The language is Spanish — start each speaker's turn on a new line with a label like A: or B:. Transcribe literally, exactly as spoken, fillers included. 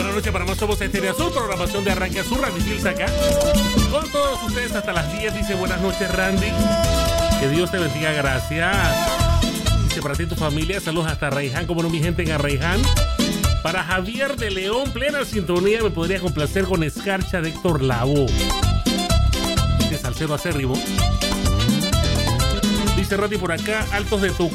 A: Buenas noches para más Somos Estéreo Azul, programación de Arranque Azul, Randy Fields acá. Con todos ustedes hasta las diez, dice buenas noches Randy. Que Dios te bendiga, gracias. Dice para ti y tu familia, saludos hasta Arraiján, como no mi gente en Arraiján. Para Javier de León, plena sintonía, me podría complacer con Escarcha de Héctor Lavoe. Dice salsero acérrimo. Dice Randy por acá, Altos de, tu,